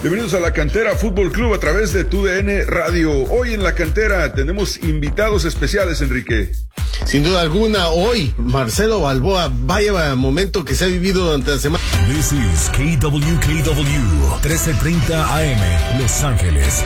Bienvenidos a La Cantera Fútbol Club a través de TUDN Radio. Hoy en La Cantera tenemos invitados especiales, Enrique. Sin duda alguna, hoy Marcelo Balboa, vaya momento que se ha vivido durante la semana. This is KWKW 1330 AM, Los Ángeles.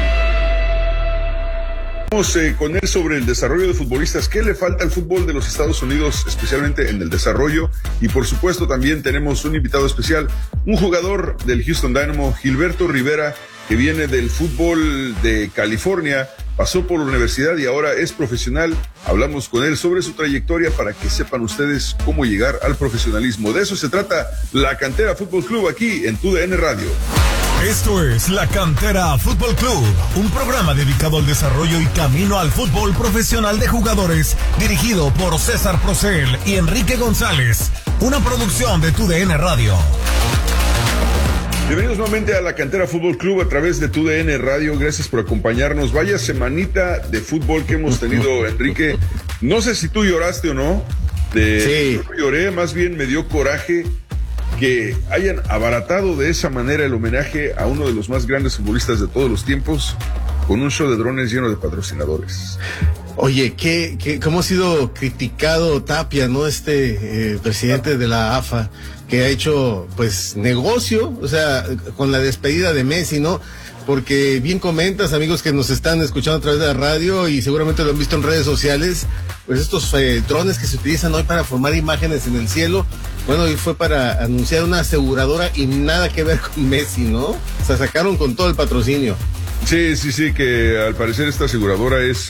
Vamos con él sobre el desarrollo de futbolistas. ¿Qué le falta al fútbol de los Estados Unidos, especialmente en el desarrollo? Y por supuesto también tenemos un invitado especial, un jugador del Houston Dynamo, Gilberto Rivera, que viene del fútbol de California, pasó por la universidad y ahora es profesional. Hablamos con él sobre su trayectoria para que sepan ustedes cómo llegar al profesionalismo. De eso se trata La Cantera Fútbol Club aquí en TUDN Radio. Esto es La Cantera Fútbol Club, un programa dedicado al desarrollo y camino al fútbol profesional de jugadores, dirigido por César Procel y Enrique González, una producción de TUDN Radio. Bienvenidos nuevamente a La Cantera Fútbol Club a través de TUDN Radio. Gracias por acompañarnos. Vaya semanita de fútbol que hemos tenido, Enrique. No sé si tú lloraste o no. Sí. Yo lloré, más bien me dio coraje que hayan abaratado de esa manera el homenaje a uno de los más grandes futbolistas de todos los tiempos con un show de drones lleno de patrocinadores. Oye, ¿cómo ha sido criticado Tapia, ¿no? Presidente de la AFA, que ha hecho, pues, negocio, o sea, con la despedida de Messi, ¿no? Porque bien comentas, amigos que nos están escuchando a través de la radio y seguramente lo han visto en redes sociales, pues estos drones que se utilizan hoy para formar imágenes en el cielo, bueno, hoy fue para anunciar una aseguradora y nada que ver con Messi, ¿no? O sea, sacaron con todo el patrocinio. Sí, que al parecer esta aseguradora es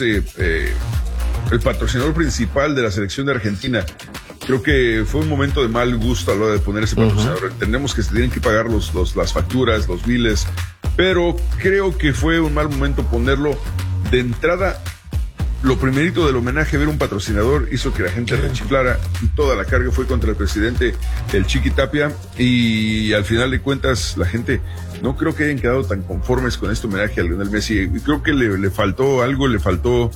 el patrocinador principal de la selección de Argentina. Creo que fue un momento de mal gusto a la hora de poner ese patrocinador. Entendemos que se tienen que pagar las facturas, los biles, pero creo que fue un mal momento ponerlo de entrada. Lo primerito del homenaje, ver un patrocinador, hizo que la gente rechiflara y toda la carga fue contra el presidente, el Chiqui Tapia, y al final de cuentas la gente no creo que hayan quedado tan conformes con este homenaje a Lionel Messi. Y creo que le faltó algo, le faltó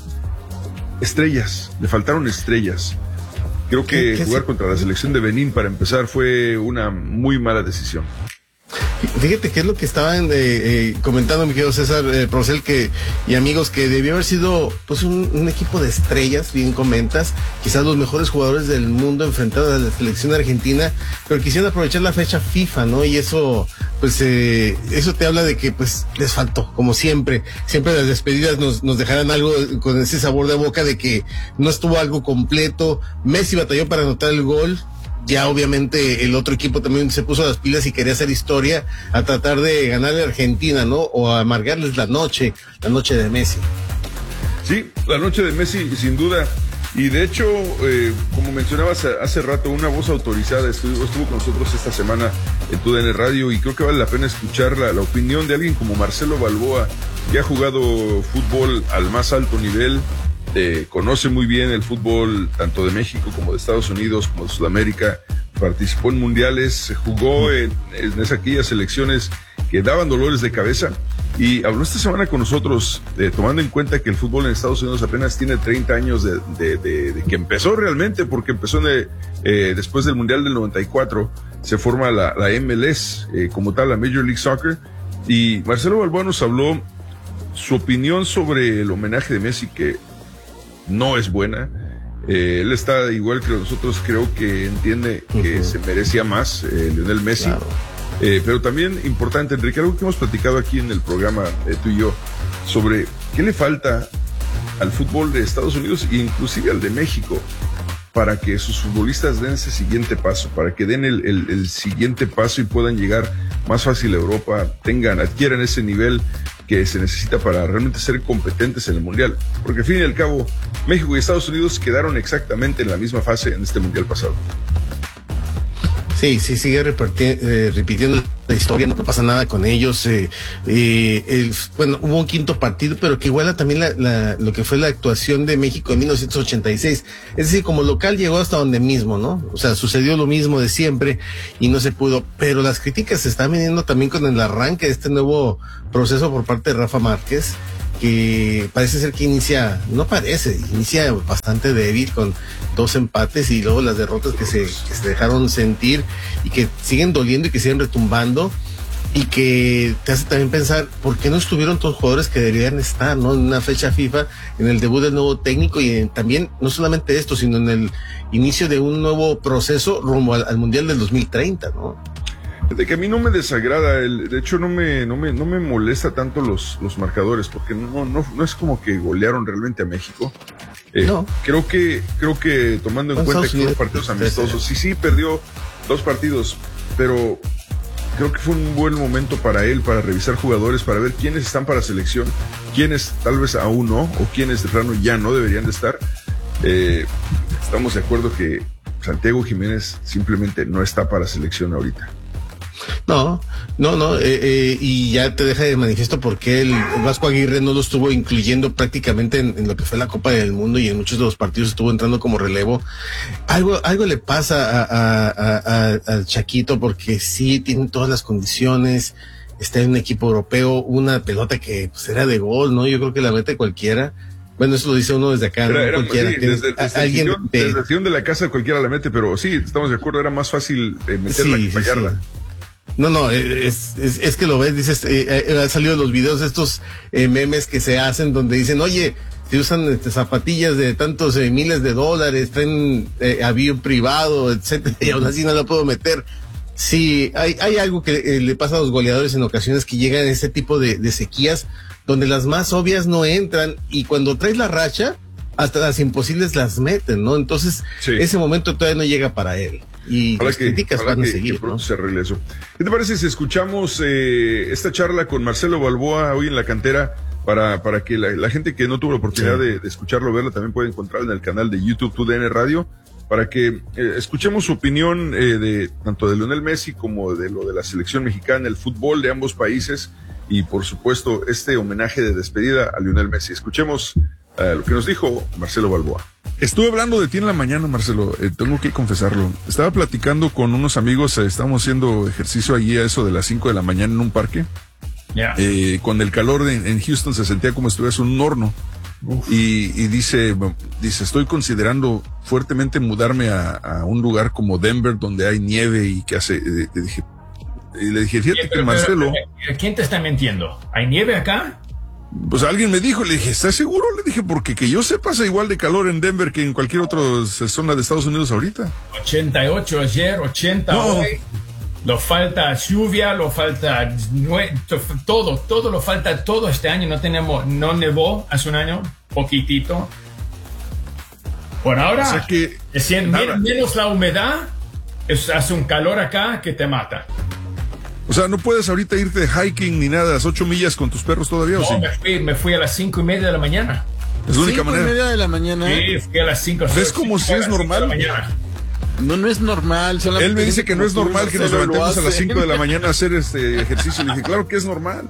estrellas, le faltaron estrellas. Creo que jugar contra la selección de Benín para empezar fue una muy mala decisión. Fíjate que es lo que estaban comentando mi querido César Procel y amigos, que debió haber sido pues un equipo de estrellas, bien comentas, quizás los mejores jugadores del mundo enfrentados a la selección argentina, pero quisieron aprovechar la fecha FIFA, ¿no? Y eso, pues eso te habla de que pues les faltó, como siempre las despedidas nos dejarán algo con ese sabor de boca de que no estuvo algo completo. Messi batalló para anotar el gol. Ya obviamente el otro equipo también se puso las pilas y quería hacer historia a tratar de ganarle a Argentina, ¿no? O a amargarles la noche de Messi. Sí, la noche de Messi, sin duda. Y de hecho, como mencionabas hace rato, una voz autorizada estuvo con nosotros esta semana en TUDN Radio, y creo que vale la pena escuchar la opinión de alguien como Marcelo Balboa, que ha jugado fútbol al más alto nivel. Conoce muy bien el fútbol tanto de México como de Estados Unidos como de Sudamérica, participó en mundiales, jugó en aquellas selecciones que daban dolores de cabeza, y habló esta semana con nosotros, tomando en cuenta que el fútbol en Estados Unidos apenas tiene 30 años de que empezó realmente, porque empezó después del Mundial del 94, se forma la MLS, como tal, la Major League Soccer, y Marcelo Balboa nos habló su opinión sobre el homenaje de Messi, que no es buena. Él está igual que nosotros, creo que entiende que se merecía más Lionel Messi. Claro. Pero también importante, Enrique, algo que hemos platicado aquí en el programa, tú y yo, sobre qué le falta al fútbol de Estados Unidos e inclusive al de México para que sus futbolistas den ese siguiente paso, para que den el siguiente paso y puedan llegar más fácil a Europa, adquieran ese nivel que se necesita para realmente ser competentes en el Mundial. Porque al fin y al cabo, México y Estados Unidos quedaron exactamente en la misma fase en este Mundial pasado. Sí, sigue repitiendo la historia, no pasa nada con ellos. Bueno, hubo un quinto partido, pero que iguala también lo que fue la actuación de México en 1986. Es decir, como local llegó hasta donde mismo, ¿no? O sea, sucedió lo mismo de siempre y no se pudo. Pero las críticas se están viniendo también con el arranque de este nuevo proceso por parte de Rafa Márquez, que parece ser que inicia bastante débil, con 2 empates y luego las derrotas que se dejaron sentir y que siguen doliendo y que siguen retumbando. y que te hace también pensar por qué no estuvieron todos los jugadores que deberían estar, ¿no? En una fecha FIFA, en el debut del nuevo técnico y también no solamente esto, sino en el inicio de un nuevo proceso rumbo al Mundial del 2030, ¿no? De que a mí no me desagrada, de hecho no me molesta tanto los marcadores, porque no es como que golearon realmente a México. No. Creo que tomando en cuenta que fueron partidos amistosos, sí, perdió 2 partidos, pero creo que fue un buen momento para él, para revisar jugadores, para ver quiénes están para selección, quiénes tal vez aún no, o quiénes de plano ya no deberían de estar. Estamos de acuerdo que Santiago Jiménez simplemente no está para selección ahorita. No, y ya te deja de manifiesto por qué el Vasco Aguirre no lo estuvo incluyendo prácticamente en lo que fue la Copa del Mundo, y en muchos de los partidos estuvo entrando como relevo. Algo le pasa al Chaquito, porque sí tiene todas las condiciones, está en un equipo europeo, una pelota que pues, era de gol, ¿no? Yo creo que la mete cualquiera. Bueno, eso lo dice uno desde acá, ¿no? Cualquiera. Sí, desde el sillón de la casa cualquiera la mete, pero sí, estamos de acuerdo, era más fácil meterla que fallarla. Sí. No, es que lo ves, dices, han salido los videos, estos memes que se hacen donde dicen, oye, se usan zapatillas de tantos miles de dólares, traen avión privado, etcétera, y aún así no la puedo meter. Sí, hay algo que le pasa a los goleadores en ocasiones, que llegan a ese tipo de sequías donde las más obvias no entran, y cuando traes la racha, hasta las imposibles las meten, ¿no? Entonces, ese momento todavía no llega para él. Y las críticas van a seguir, que pronto, ¿no? Se arregle eso. ¿Qué te parece si escuchamos esta charla con Marcelo Balboa hoy en la cantera, para que la gente que no tuvo la oportunidad de escucharlo, verlo, también puede encontrarlo en el canal de YouTube TUDN Radio, para que escuchemos su opinión de tanto de Lionel Messi como de lo de la selección mexicana, el fútbol de ambos países, y por supuesto este homenaje de despedida a Lionel Messi. Escuchemos lo que nos dijo Marcelo Balboa. Estuve hablando de ti en la mañana, Marcelo, tengo que confesarlo. Estaba platicando con unos amigos, estábamos haciendo ejercicio allí a eso de las 5 de la mañana en un parque. Yeah. Con el calor en Houston se sentía como si estuvieras en un horno. Y dice, estoy considerando fuertemente mudarme a un lugar como Denver, donde hay nieve y que hace... le dije, fíjate que Marcelo... ¿Quién te está mintiendo? ¿Hay nieve acá? Pues alguien me dijo, le dije, ¿estás seguro? Le dije, porque que yo sepa, hace igual de calor en Denver que en cualquier otra zona de Estados Unidos ahorita. 88 ayer, 80 hoy. Lo falta lluvia, lo falta todo lo falta todo este año. No nevó hace un año, poquitito. Por ahora, o sea que menos la humedad, hace un calor acá que te mata. O sea, no puedes ahorita irte de hiking ni nada, las 8 millas con tus perros todavía, ¿o sí? Me fui a las 5:30 de la mañana. Es la única manera. 5:30 de la mañana. Sí, fui a las 5. ¿Ves como si es normal? No es normal. Él me dice que no es normal que nos levantemos a las 5 de la mañana a hacer este ejercicio. Le dije, claro que es normal.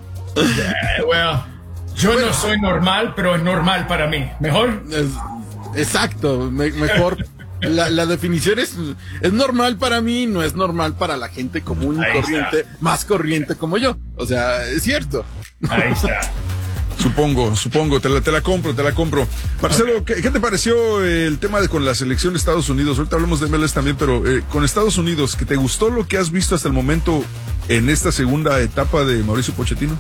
Yo no soy normal, pero es normal para mí. ¿Mejor? Exacto, mejor. La definición es normal para mí, no es normal para la gente común y corriente, más corriente como yo. O sea, es cierto. Ahí está. Supongo, te la compro. Marcelo, okay. ¿Qué te pareció el tema con la selección de Estados Unidos? Ahorita hablamos de MLS también, pero con Estados Unidos, ¿que te gustó lo que has visto hasta el momento en esta segunda etapa de Mauricio Pochettino?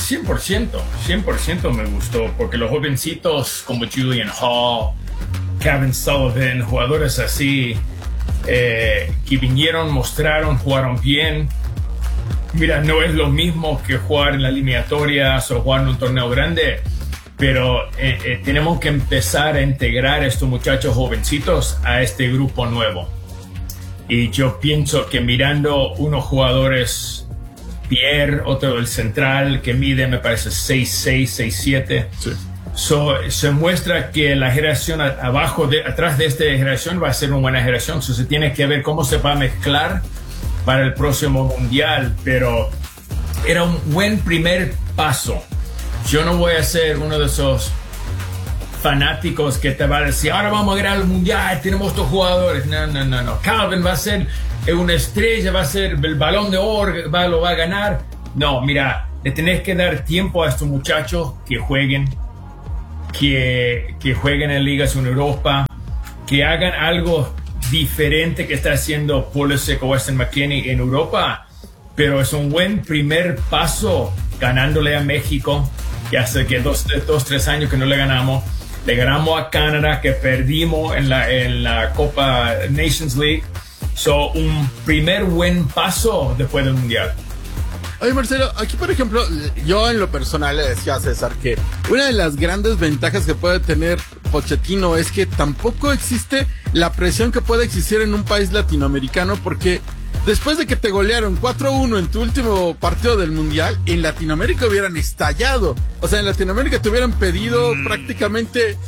100% me gustó, porque los jovencitos como Julian Hall, Kevin Sullivan, jugadores así que vinieron, mostraron, jugaron bien. Mira, no es lo mismo que jugar en las eliminatorias o jugar en un torneo grande, pero tenemos que empezar a integrar a estos muchachos jovencitos a este grupo nuevo. Y yo pienso que mirando unos jugadores, Pierre, otro del central, que mide, me parece, 6'6", 6'7". Sí. Se muestra que la generación atrás de esta generación va a ser una buena generación. Se tiene que ver cómo se va a mezclar para el próximo mundial, pero era un buen primer paso. Yo no voy a ser uno de esos fanáticos que te va a decir, ahora vamos a ganar el mundial, tenemos estos jugadores. No. Calvin va a ser una estrella, va a ser el balón de oro, lo va a ganar. No, mira, le tenés que dar tiempo a estos muchachos que jueguen, que jueguen en ligas en Europa, que hagan algo diferente que está haciendo Pulisic o Weston McKennie en Europa, pero es un buen primer paso ganándole a México, que hace que 3 años que no le ganamos a Canadá, que perdimos en la Copa Nations League. So, un primer buen paso después del Mundial. Oye, Marcelo, aquí por ejemplo, yo en lo personal le decía a César que una de las grandes ventajas que puede tener Pochettino es que tampoco existe la presión que puede existir en un país latinoamericano, porque después de que te golearon 4-1 en tu último partido del Mundial, en Latinoamérica hubieran estallado. O sea, en Latinoamérica te hubieran pedido prácticamente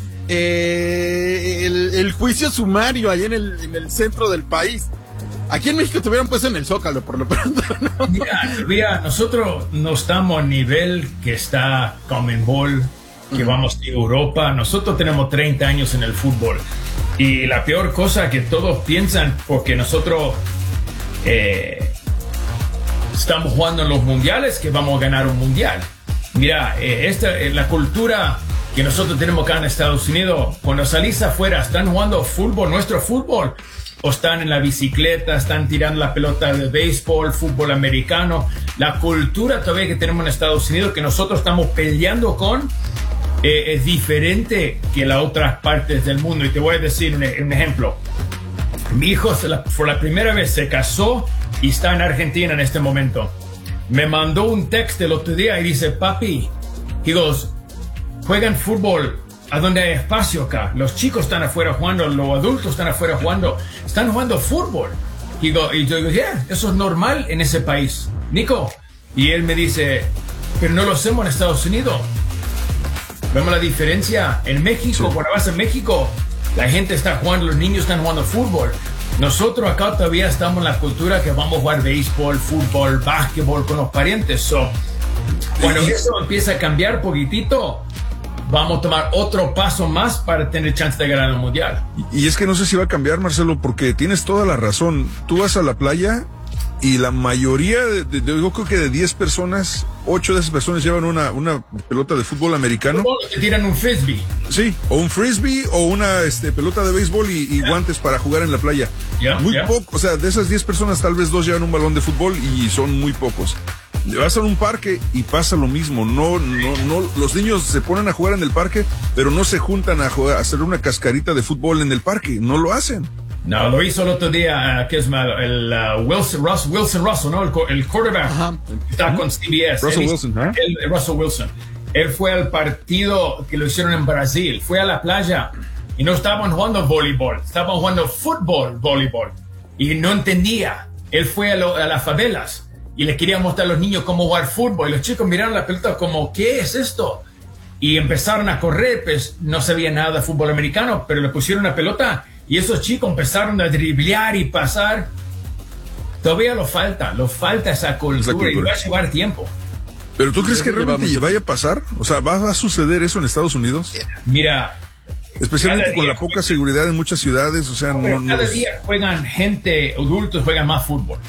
el juicio sumario ahí en el centro del país. Aquí en México te hubieran puesto en el Zócalo, por lo pronto, ¿no? Mira, nosotros no estamos a nivel que está Conmebol, que vamos a Europa. Nosotros tenemos 30 años en el fútbol. Y la peor cosa que todos piensan, porque nosotros estamos jugando en los mundiales, que vamos a ganar un mundial. Mira, la cultura que nosotros tenemos acá en Estados Unidos, cuando salís afuera, están jugando fútbol, nuestro fútbol, o están en la bicicleta, están tirando la pelota de béisbol, fútbol americano. La cultura todavía que tenemos en Estados Unidos, que nosotros estamos peleando con, es diferente que las otras partes del mundo. Y te voy a decir un ejemplo. Mi hijo por la primera vez se casó y está en Argentina en este momento. Me mandó un texto el otro día y dice, papi, he goes, juegan fútbol a donde hay espacio acá. Los chicos están afuera jugando, los adultos están afuera jugando. Están jugando fútbol. Y yo digo, yeah, eso es normal en ese país, Nico. Y él me dice, pero no lo hacemos en Estados Unidos. Vemos la diferencia en México. Sí. Cuando vas a México, la gente está jugando, los niños están jugando fútbol. Nosotros acá todavía estamos en la cultura que vamos a jugar béisbol, fútbol, básquetbol con los parientes. Cuando eso empieza a cambiar poquitito, vamos a tomar otro paso más para tener chance de ganar el mundial. Y es que no sé si va a cambiar, Marcelo, porque tienes toda la razón. Tú vas a la playa y la mayoría, yo creo que de 10 personas, 8 de esas personas llevan una pelota de fútbol americano. Te tiran un frisbee. Sí, o un frisbee o una pelota de béisbol y guantes para jugar en la playa. Muy poco, o sea, de esas 10 personas tal vez 2 llevan un balón de fútbol y son muy pocos. Vas a un parque y pasa lo mismo. No, los niños se ponen a jugar en el parque, pero no se juntan a hacer una cascarita de fútbol en el parque. No lo hacen. No, lo hizo el otro día, que es malo, el Wilson Russell, ¿no? El quarterback. Está con CBS. Russell Wilson. Él fue al partido que lo hicieron en Brasil. Fue a la playa y no estaban jugando voleibol. Estaban jugando voleibol. Y no entendía. Él fue a las favelas y les quería mostrar a los niños cómo jugar fútbol. Y los chicos miraron la pelota como, ¿qué es esto? Y empezaron a correr, pues no sabía nada de fútbol americano, pero le pusieron la pelota y esos chicos empezaron a driblear y pasar. Todavía lo falta esa cultura y va a llevar tiempo. ¿Pero tú crees que realmente vaya a pasar? O sea, ¿va a suceder eso en Estados Unidos? Mira, especialmente con la poca seguridad en muchas ciudades, o sea, cada día juegan adultos juegan más fútbol.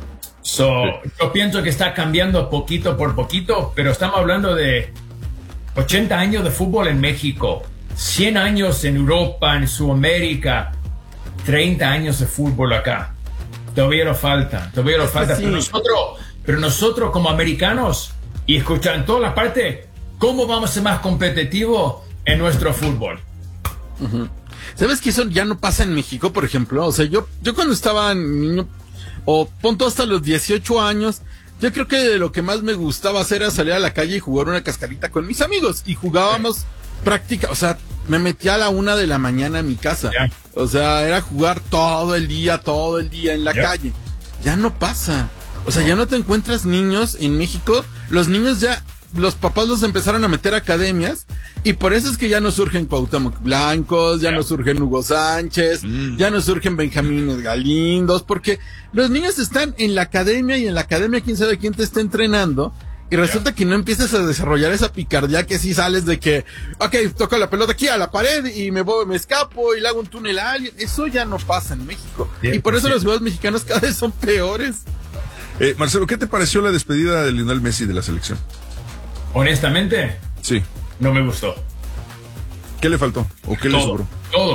Yo pienso que está cambiando poquito por poquito, pero estamos hablando de 80 años de fútbol en México, 100 años en Europa, en Sudamérica, 30 años de fútbol acá. Todavía lo falta. Sí. Pero nosotros como americanos, y escuchan en todas las partes, ¿cómo vamos a ser más competitivos en nuestro fútbol? Uh-huh. ¿Sabes que eso ya no pasa en México, por ejemplo? O sea, yo cuando estaba niño, o punto hasta los 18 años, yo creo que de lo que más me gustaba hacer era salir a la calle y jugar una cascarita con mis amigos. Y jugábamos o sea, me metía a la 1 de la mañana a mi casa. Yeah. O sea, era jugar todo el día en la calle. Ya no pasa. O sea, ya no te encuentras niños en México. Los niños ya, los papás los empezaron a meter a academias. Y por eso es que ya no surgen Cuauhtémoc Blancos, ya no surgen Hugo Sánchez, ya no surgen Benjamín Galindos, porque los niños están en la academia y en la academia quién sabe quién te está entrenando. Y resulta que no empiezas a desarrollar esa picardía que sí sales de que, ok, toco la pelota aquí a la pared y me escapo y le hago un túnel a alguien. Eso ya no pasa en México. Y por eso los jugadores mexicanos cada vez son peores. Marcelo, ¿qué te pareció la despedida de Lionel Messi de la selección? Honestamente, sí. No me gustó. ¿Qué le faltó? ¿O qué le sobró?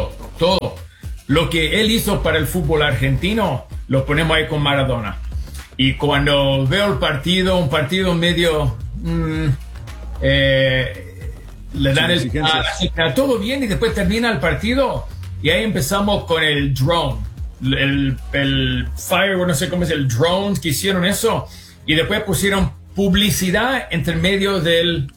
Todo. Lo que él hizo para el fútbol argentino, lo ponemos ahí con Maradona. Y cuando veo un partido medio... le dan todo bien y después termina el partido y ahí empezamos con el drone, el fire, no sé cómo es, el drone que hicieron eso y después pusieron publicidad entre medio del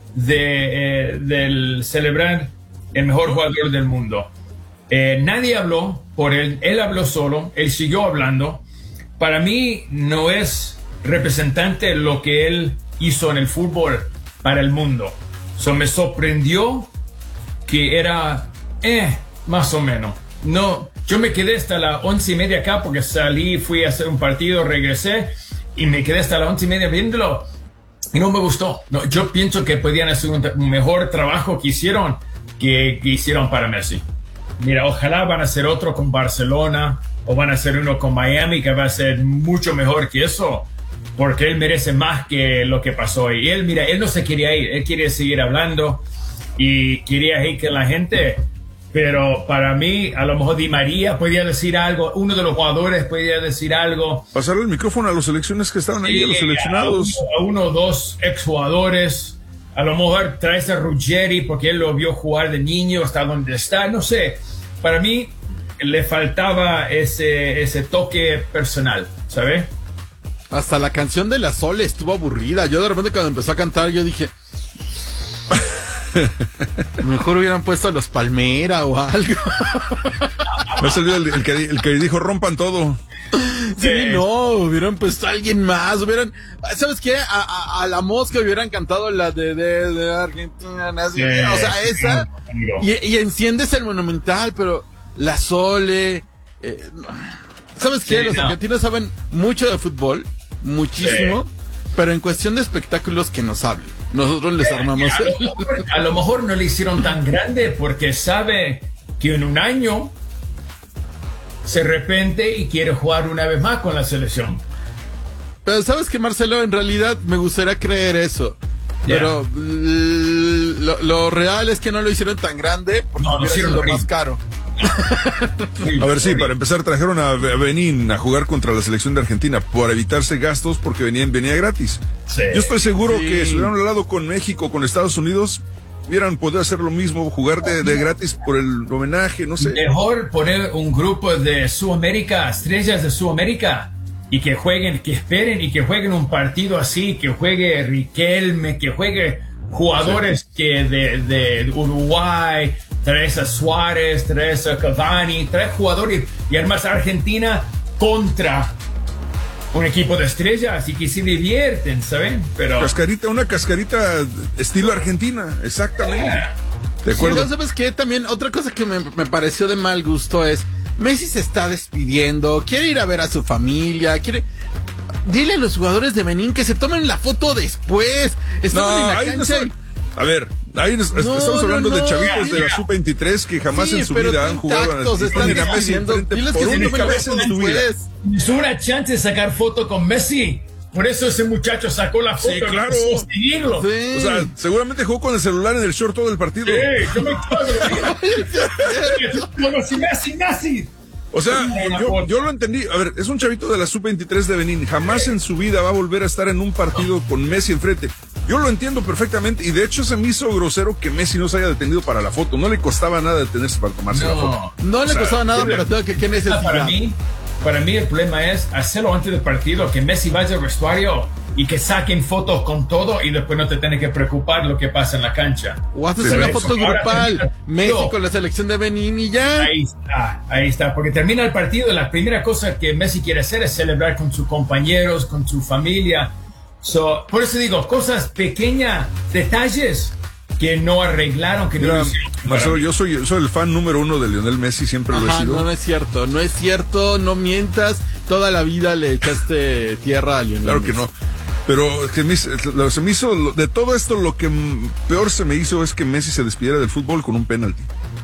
celebrar el mejor jugador del mundo. Nadie habló por él habló solo, él siguió hablando. Para mí no es representante lo que él hizo en el fútbol para el mundo. Me sorprendió que era más o menos. No, yo me quedé hasta las 11:30 acá porque salí, fui a hacer un partido, regresé y me quedé hasta las 11:30 viéndolo y no me gustó. No, yo pienso que podían hacer un mejor trabajo que hicieron para Messi. Mira, ojalá van a hacer otro con Barcelona o van a hacer uno con Miami que va a ser mucho mejor que eso. Porque él merece más que lo que pasó. Y él, mira, él no se quería ir. Él quería seguir hablando y quería ir con la gente. Pero para mí, a lo mejor Di María podía decir algo. Uno de los jugadores podía decir algo. Pasarle el micrófono a los selecciones que estaban ahí, a los seleccionados. A uno o dos exjugadores. A lo mejor traes a Ruggeri porque él lo vio jugar de niño hasta donde está. No sé. Para mí le faltaba ese toque personal, ¿sabes? Hasta la canción de la Sole estuvo aburrida. Yo de repente cuando empezó a cantar yo dije... mejor hubieran puesto a los Palmera o algo. No salió el que dijo rompan todo. Sí, no, hubieran puesto a alguien más. ¿Sabes qué? A la Mosca hubieran cantado la de Argentina. Así, o sea, esa. Y enciendes el Monumental, pero la Sole... ¿Sabes qué? Los argentinos saben mucho de fútbol. Muchísimo, pero en cuestión de espectáculos que nos hablen. Nosotros les armamos. A lo mejor no le hicieron tan grande porque sabe que en un año se arrepiente y quiere jugar una vez más con la selección. Pero sabes que, Marcelo, en realidad me gustaría creer eso. Pero lo real es que no lo hicieron tan grande porque lo hicieron lo más caro. A ver, sí, para empezar trajeron a Benín a jugar contra la selección de Argentina por evitarse gastos porque venía gratis. Sí. Yo estoy seguro que si hubieran hablado con México, con Estados Unidos, hubieran podido hacer lo mismo, jugar de gratis por el homenaje, no sé. Mejor poner un grupo de Sudamérica, estrellas de Sudamérica, y que jueguen, que esperen y que jueguen un partido así, que juegue Riquelme, que juegue jugadores que de Uruguay, traes a Suárez, traes a Cavani, traes jugadores y además Argentina contra un equipo de estrellas y que se divierten, ¿saben? Pero una cascarita estilo Argentina, exactamente. De acuerdo. Sí, ¿sabes qué? También otra cosa que me pareció de mal gusto es Messi se está despidiendo, quiere ir a ver a su familia, dile a los jugadores de Benín que se tomen la foto después. Estaban en la cancha. A ver, ahí estamos hablando de chavitos de la sub-23 que jamás en su vida han jugado están a Messi enfrente por única vez en su vida. Es una chance de sacar foto con Messi. Por eso ese muchacho sacó la foto. Sí, claro. Seguirlo. Sí. O sea, seguramente jugó con el celular en el short todo el partido. Sí, yo me acuerdo. Messi. O sea, yo lo entendí. A ver, es un chavito de la sub-23 de Benín. Jamás en su vida va a volver a estar en un partido con Messi enfrente. Yo lo entiendo perfectamente. Y de hecho se me hizo grosero que Messi no se haya detenido para la foto. No le costaba nada detenerse para tomarse la foto. No le costaba nada, pero tengo que ¿qué necesita? Para mí el problema es hacerlo antes del partido, que Messi vaya al vestuario y que saquen fotos con todo y después no te tienes que preocupar lo que pasa en la cancha. O haces una foto grupal, Messi con la selección de Benín y ya. Ahí está, porque termina el partido y la primera cosa que Messi quiere hacer es celebrar con sus compañeros, con su familia. Por eso digo, cosas pequeñas, detalles que no arreglaron, que no hicieron. Marcelo, yo soy el fan número 1 de Lionel Messi, siempre lo he sido. No es cierto, no mientas, toda la vida le echaste tierra a Lionel Claro Messi. que no, pero se me hizo, de todo esto lo que peor se me hizo es que Messi se despidiera del fútbol con un penalti.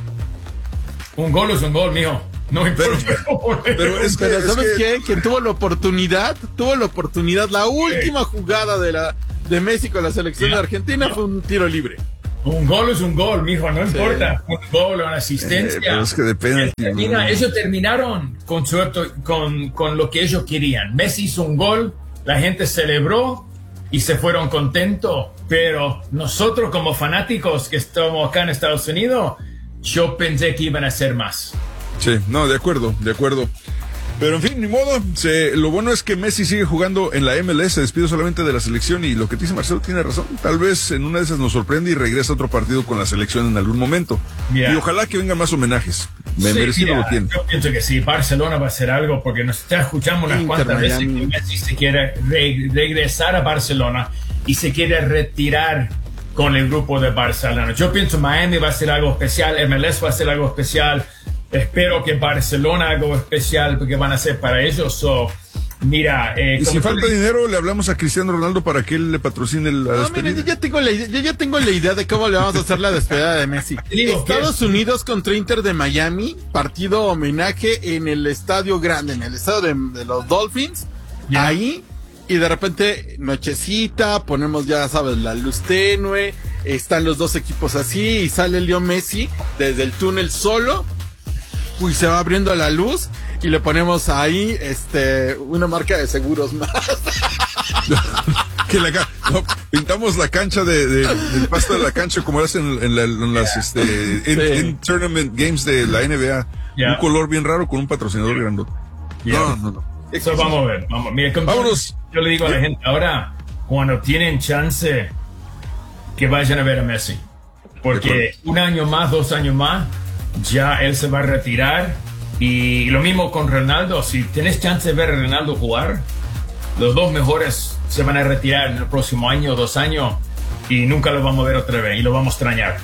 Un gol es un gol, mijo. No importa. Pero ¿sabes qué? Quien tuvo la oportunidad, la última jugada de Messi con la selección de Argentina fue un tiro libre. Un gol es un gol, mijo, no importa. Un gol o una asistencia. Pero es que depende. Ellos terminaron con lo que ellos querían. Messi hizo un gol, la gente celebró y se fueron contentos. Pero nosotros como fanáticos que estamos acá en Estados Unidos, yo pensé que iban a hacer más. Sí, no, de acuerdo. Pero en fin, ni modo. Lo bueno es que Messi sigue jugando en la MLS, se despide solamente de la selección y lo que dice Marcelo tiene razón. Tal vez en una de esas nos sorprende y regresa a otro partido con la selección en algún momento. Yeah. Y ojalá que vengan más homenajes. Merecido lo tiene. Yo pienso que sí, Barcelona va a hacer algo porque nos ya escuchamos unas cuantas veces que Messi se quiere regresar a Barcelona y se quiere retirar con el grupo de Barcelona. Yo pienso Miami va a hacer algo especial, MLS va a hacer algo especial. Espero que Barcelona haga algo especial porque van a hacer para ellos. Mira, y si falta dinero, le hablamos a Cristiano Ronaldo para que él le patrocine la despedida. Mira, yo ya tengo la idea de cómo le vamos a hacer la despedida de Messi. Estados Unidos contra Inter de Miami, partido homenaje en el estadio grande, en el estadio de los Dolphins. Yeah. Ahí, y de repente, nochecita, ponemos, ya sabes, la luz tenue, están los dos equipos así, y sale Leo Messi desde el túnel solo. Y se va abriendo la luz y le ponemos ahí una marca de seguros más. Pintamos la cancha del pasto de la cancha como hacen en las tournament games de la NBA. Yeah. Un color bien raro con un patrocinador grandote. Yeah. No. Eso vamos a ver. Mira, vámonos. Yo le digo a la gente ahora, cuando tienen chance, que vayan a ver a Messi. Porque un año más, 2 años más, ya él se va a retirar. Y lo mismo con Ronaldo. Si tienes chance de ver a Ronaldo jugar, los dos mejores se van a retirar en el próximo año o 2 años y nunca lo vamos a ver otra vez y lo vamos a extrañar.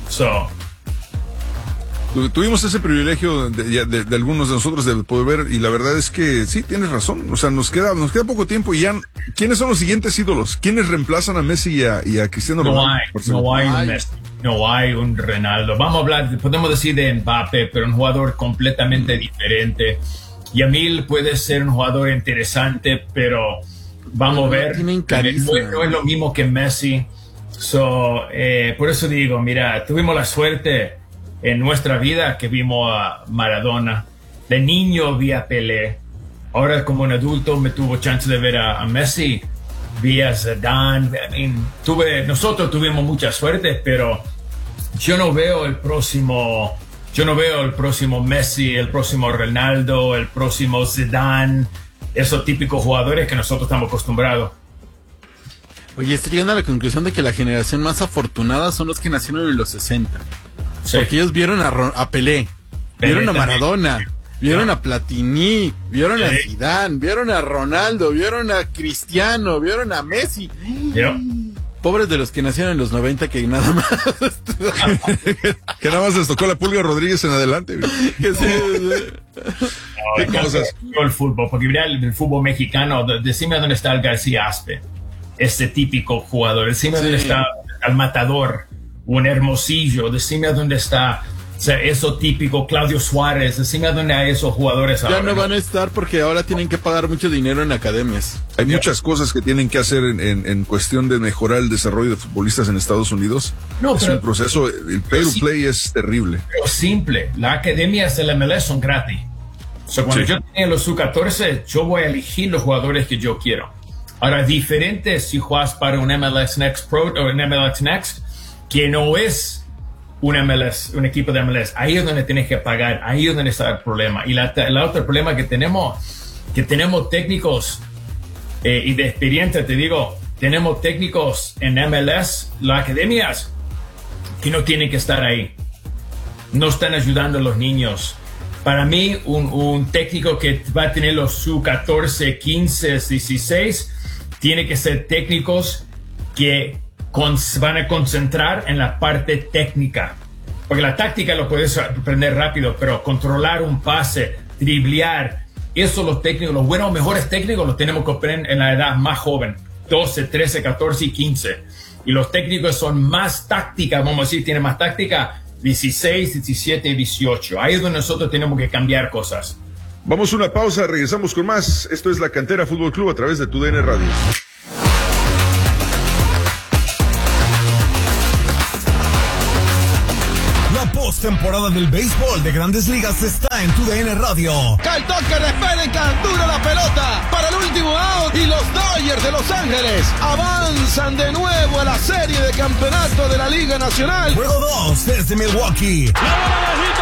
Tuvimos ese privilegio de algunos de nosotros de poder ver, y la verdad es que sí, tienes razón. O sea, nos queda poco tiempo y ya. ¿Quiénes son los siguientes ídolos? ¿Quiénes reemplazan a Messi y a Cristiano Ronaldo? No hay un Messi, no hay un Ronaldo. Vamos a hablar, podemos decir de Mbappé, pero un jugador completamente diferente. Yamil puede ser un jugador interesante, pero vamos a ver. No es lo mismo que Messi. Por eso digo, mira, tuvimos la suerte en nuestra vida que vimos a Maradona. De niño vi a Pelé. Ahora como un adulto me tuvo chance de ver a Messi. Vi a Zidane. Nosotros tuvimos mucha suerte, pero yo no veo el próximo Messi, el próximo Ronaldo, el próximo Zidane, esos típicos jugadores que nosotros estamos acostumbrados. Oye, estoy llegando a la conclusión de que la generación más afortunada son los que nacieron en los 60. Sí. Porque ellos vieron a Pelé, vieron a Maradona, vieron a Platini, vieron a Zidane, vieron a Ronaldo, vieron a Cristiano, vieron a Messi. Pobres de los que nacieron en los 90 que nada más que nada más les tocó la Pulga Rodríguez en adelante. ¿Qué cosas? El fútbol, porque mira el fútbol mexicano, decime dónde está el García Aspe, este típico jugador, decime dónde está el Matador, un Hermosillo, decime dónde está, o sea, eso típico, Claudio Suárez, decime dónde hay esos jugadores ahora. Ya no van a estar porque ahora tienen que pagar mucho dinero en academias. Hay muchas cosas que tienen que hacer en cuestión de mejorar el desarrollo de futbolistas en Estados Unidos. Es un proceso, el pay to play es terrible. Pero simple, las academias del MLS son gratis. Cuando yo tenía los U14, yo voy a elegir los jugadores que yo quiero. Ahora, diferente si juegas para un MLS Next Pro o un MLS Next, que no es un equipo de MLS. Ahí es donde tienes que pagar, ahí es donde está el problema. Y el otro problema que tenemos técnicos y de experiencia, te digo, tenemos técnicos en MLS, las academias, que no tienen que estar ahí. No están ayudando a los niños. Para mí, un técnico que va a tener los U14, 15, 16, tiene que ser técnicos que van a concentrar en la parte técnica. Porque la táctica lo puedes aprender rápido, pero controlar un pase, driblear, eso los técnicos, los buenos, mejores técnicos los tenemos que aprender en la edad más joven, 12, 13, 14 y 15. Y los técnicos son más táctica, vamos a decir, tienen más táctica, 16, 17 y 18. Ahí es donde nosotros tenemos que cambiar cosas. Vamos a una pausa, regresamos con más. Esto es La Cantera Fútbol Club a través de TUDN Radio. postemporada del béisbol de Grandes Ligas está en TUDN Radio. El toque de espera, captura la pelota para el último out y los Dodgers de Los Ángeles avanzan de nuevo a la serie de campeonato de la Liga Nacional. Juego 2 desde Milwaukee. La bola bajita